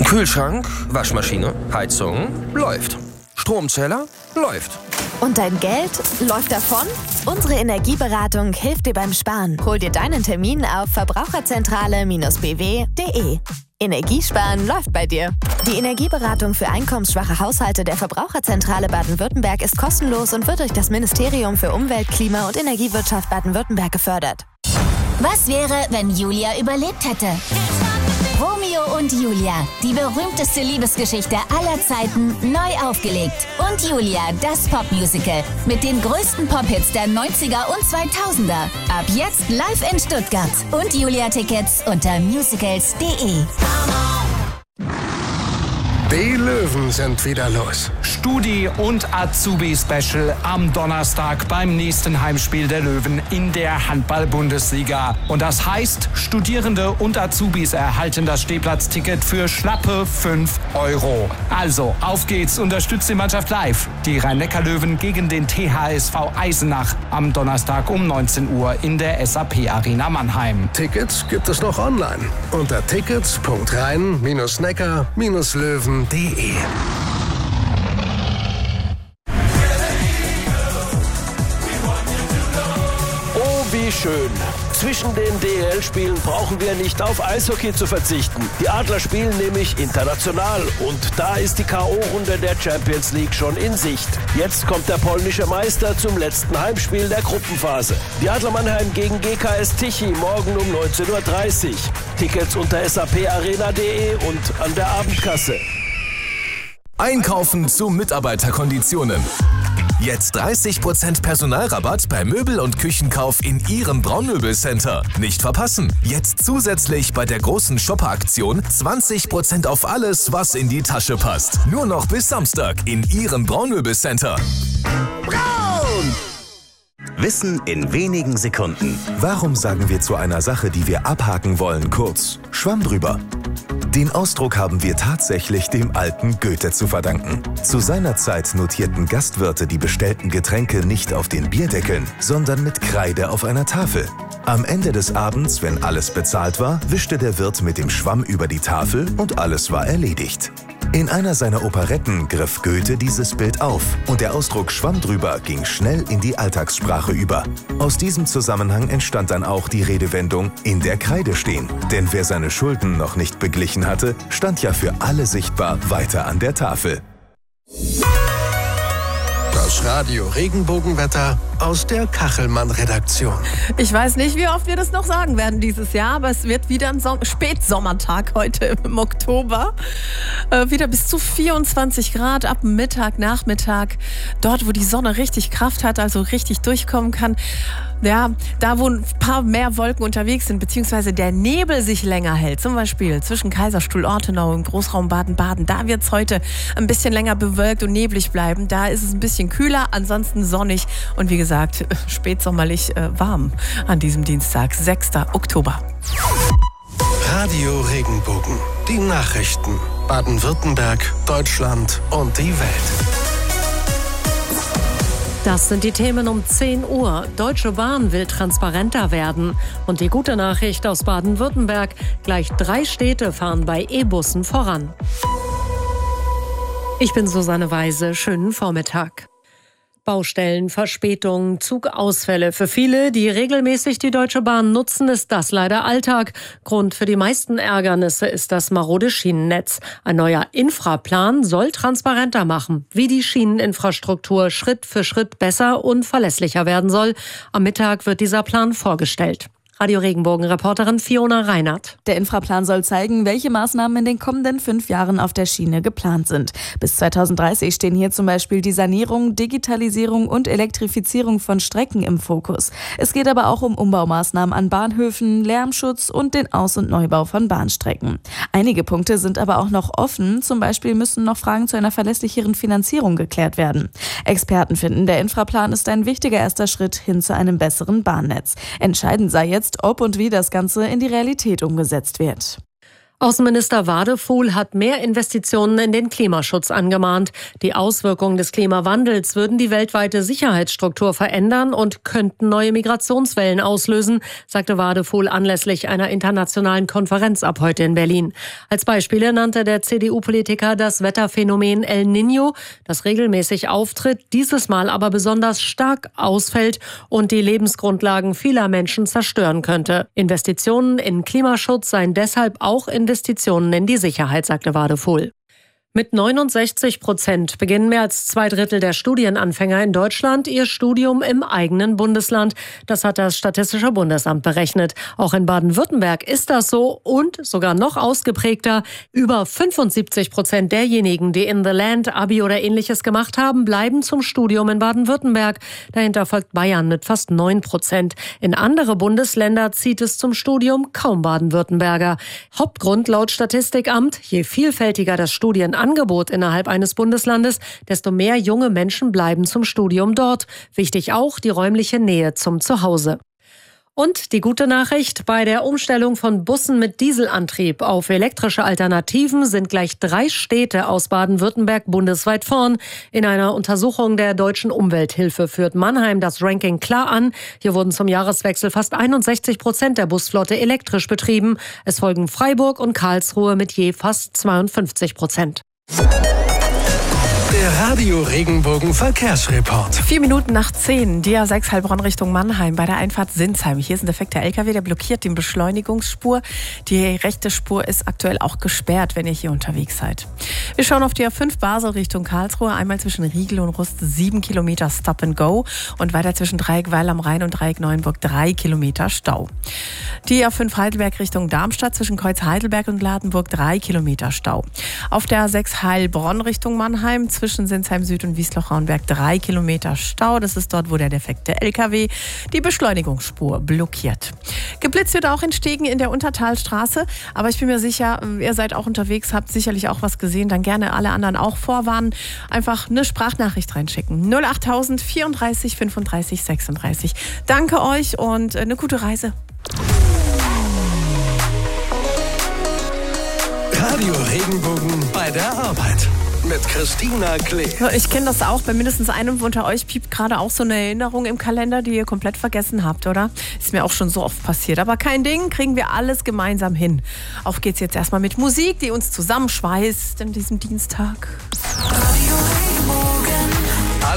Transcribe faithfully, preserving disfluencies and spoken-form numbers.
Kühlschrank, Waschmaschine, Heizung, läuft. Stromzähler, läuft. Und dein Geld läuft davon? Unsere Energieberatung hilft dir beim Sparen. Hol dir deinen Termin auf verbraucherzentrale Bindestrich b w punkt d e. Energiesparen läuft bei dir. Die Energieberatung für einkommensschwache Haushalte der Verbraucherzentrale Baden-Württemberg ist kostenlos und wird durch das Ministerium für Umwelt, Klima und Energiewirtschaft Baden-Württemberg gefördert. Was wäre, wenn Julia überlebt hätte? Romeo und Julia, die berühmteste Liebesgeschichte aller Zeiten, neu aufgelegt. Und Julia, das Popmusical mit den größten Pop-Hits der neunziger und zweitausender. Ab jetzt live in Stuttgart. Und Julia-Tickets unter musicals punkt d e. Die Löwen sind wieder los. Studi- und Azubi-Special am Donnerstag beim nächsten Heimspiel der Löwen in der Handball-Bundesliga. Und das heißt, Studierende und Azubis erhalten das Stehplatzticket für schlappe fünf Euro. Also, auf geht's, unterstützt die Mannschaft live. Die Rhein-Neckar-Löwen gegen den T H S V Eisenach am Donnerstag um neunzehn Uhr in der S A P Arena Mannheim. Tickets gibt es noch online unter tickets punkt rhein neckar löwen punkt d e. Oh, wie schön. Zwischen den D E L-Spielen brauchen wir nicht auf Eishockey zu verzichten. Die Adler spielen nämlich international und da ist die K O-Runde der Champions League schon in Sicht. Jetzt kommt der polnische Meister zum letzten Heimspiel der Gruppenphase. Die Adler Mannheim gegen G K S Tichy morgen um neunzehn Uhr dreißig. Tickets unter s a p arena punkt d e und an der Abendkasse. Einkaufen zu Mitarbeiterkonditionen. Jetzt dreißig Prozent Personalrabatt bei Möbel- und Küchenkauf in Ihrem Braunmöbelcenter. Nicht verpassen. Jetzt zusätzlich bei der großen Shopper-Aktion zwanzig Prozent auf alles, was in die Tasche passt. Nur noch bis Samstag in Ihrem Braunmöbelcenter. Braun! Wissen in wenigen Sekunden. Warum sagen wir zu einer Sache, die wir abhaken wollen, kurz Schwamm drüber? Den Ausdruck haben wir tatsächlich dem alten Goethe zu verdanken. Zu seiner Zeit notierten Gastwirte die bestellten Getränke nicht auf den Bierdeckeln, sondern mit Kreide auf einer Tafel. Am Ende des Abends, wenn alles bezahlt war, wischte der Wirt mit dem Schwamm über die Tafel und alles war erledigt. In einer seiner Operetten griff Goethe dieses Bild auf und der Ausdruck Schwamm drüber ging schnell in die Alltagssprache über. Aus diesem Zusammenhang entstand dann auch die Redewendung in der Kreide stehen. Denn wer seine Schulden noch nicht beglichen hatte, stand ja für alle sichtbar weiter an der Tafel. Das Radio Regenbogenwetter aus der Kachelmann-Redaktion. Ich weiß nicht, wie oft wir das noch sagen werden dieses Jahr, aber es wird wieder ein Som- Spätsommertag heute im Oktober. Äh, wieder bis zu vierundzwanzig Grad ab Mittag, Nachmittag. Dort, wo die Sonne richtig Kraft hat, also richtig durchkommen kann. Ja, da wo ein paar mehr Wolken unterwegs sind, beziehungsweise der Nebel sich länger hält, zum Beispiel zwischen Kaiserstuhl, Ortenau und Großraum Baden-Baden, da wird es heute ein bisschen länger bewölkt und neblig bleiben. Da ist es ein bisschen kühler, ansonsten sonnig und wie gesagt, spätsommerlich äh, warm an diesem Dienstag, sechster Oktober. Radio Regenbogen, die Nachrichten, Baden-Württemberg, Deutschland und die Welt. Das sind die Themen um zehn Uhr. Deutsche Bahn will transparenter werden. Und die gute Nachricht aus Baden-Württemberg: Gleich drei Städte fahren bei E-Bussen voran. Ich bin Susanne Weise. Schönen Vormittag. Baustellen, Verspätungen, Zugausfälle. Für viele, die regelmäßig die Deutsche Bahn nutzen, ist das leider Alltag. Grund für die meisten Ärgernisse ist das marode Schienennetz. Ein neuer Infraplan soll transparenter machen, wie die Schieneninfrastruktur Schritt für Schritt besser und verlässlicher werden soll. Am Mittag wird dieser Plan vorgestellt. Radio Regenbogen-Reporterin Fiona Reinhardt. Der Infraplan soll zeigen, welche Maßnahmen in den kommenden fünf Jahren auf der Schiene geplant sind. Bis zweitausenddreißig stehen hier zum Beispiel die Sanierung, Digitalisierung und Elektrifizierung von Strecken im Fokus. Es geht aber auch um Umbaumaßnahmen an Bahnhöfen, Lärmschutz und den Aus- und Neubau von Bahnstrecken. Einige Punkte sind aber auch noch offen. Zum Beispiel müssen noch Fragen zu einer verlässlicheren Finanzierung geklärt werden. Experten finden, der Infraplan ist ein wichtiger erster Schritt hin zu einem besseren Bahnnetz. Entscheidend sei jetzt, ob und wie das Ganze in die Realität umgesetzt wird. Außenminister Wadefuhl hat mehr Investitionen in den Klimaschutz angemahnt. Die Auswirkungen des Klimawandels würden die weltweite Sicherheitsstruktur verändern und könnten neue Migrationswellen auslösen, sagte Wadefuhl anlässlich einer internationalen Konferenz ab heute in Berlin. Als Beispiele nannte der C D U-Politiker das Wetterphänomen El Niño, das regelmäßig auftritt, dieses Mal aber besonders stark ausfällt und die Lebensgrundlagen vieler Menschen zerstören könnte. Investitionen in Klimaschutz seien deshalb auch in Investitionen in die Sicherheit, sagte Wadefuhl. Mit neunundsechzig Prozent beginnen mehr als zwei Drittel der Studienanfänger in Deutschland ihr Studium im eigenen Bundesland. Das hat das Statistische Bundesamt berechnet. Auch in Baden-Württemberg ist das so und sogar noch ausgeprägter. Über fünfundsiebzig Prozent derjenigen, die in the Land Abi oder Ähnliches gemacht haben, bleiben zum Studium in Baden-Württemberg. Dahinter folgt Bayern mit fast neun Prozent. In andere Bundesländer zieht es zum Studium kaum Baden-Württemberger. Hauptgrund laut Statistikamt: Je vielfältiger das Studienangebot innerhalb eines Bundeslandes, desto mehr junge Menschen bleiben zum Studium dort. Wichtig auch die räumliche Nähe zum Zuhause. Und die gute Nachricht: Bei der Umstellung von Bussen mit Dieselantrieb auf elektrische Alternativen sind gleich drei Städte aus Baden-Württemberg bundesweit vorn. In einer Untersuchung der Deutschen Umwelthilfe führt Mannheim das Ranking klar an. Hier wurden zum Jahreswechsel fast einundsechzig Prozent der Busflotte elektrisch betrieben. Es folgen Freiburg und Karlsruhe mit je fast zweiundfünfzig Prozent. Der Radio Regenbogen Verkehrsreport. Vier Minuten nach zehn, D A sechs Heilbronn Richtung Mannheim bei der Einfahrt Sinsheim. Hier ist ein defekter L K W, der blockiert die Beschleunigungsspur. Die rechte Spur ist aktuell auch gesperrt, wenn ihr hier unterwegs seid. Wir schauen auf die A fünf Basel Richtung Karlsruhe. Einmal zwischen Riegel und Rust sieben Kilometer Stop and Go und weiter zwischen Dreieck Weil am Rhein und Dreieck Neuenburg drei Kilometer Stau. Die A fünf Heidelberg Richtung Darmstadt zwischen Kreuz Heidelberg und Ladenburg drei Kilometer Stau. Auf der A sechs Heilbronn Richtung Mannheim zwischen Sinsheim Süd und Wiesloch-Rauenberg drei Kilometer Stau. Das ist dort, wo der defekte L K W die Beschleunigungsspur blockiert. Geblitzt wird auch in Stegen in der Untertalstraße. Aber ich bin mir sicher, ihr seid auch unterwegs, habt sicherlich auch was gesehen. Dann gerne alle anderen auch vorwarnen. Einfach eine Sprachnachricht reinschicken. null achttausend vierunddreißig fünfunddreißig sechsunddreißig. Danke euch und eine gute Reise. Radio Regenbogen bei der Arbeit. Mit Christina Klee. Ich kenne das auch. Bei mindestens einem unter euch piept gerade auch so eine Erinnerung im Kalender, die ihr komplett vergessen habt, oder? Ist mir auch schon so oft passiert. Aber kein Ding, kriegen wir alles gemeinsam hin. Auf geht's jetzt erstmal mit Musik, die uns zusammenschweißt an diesem Dienstag. Radio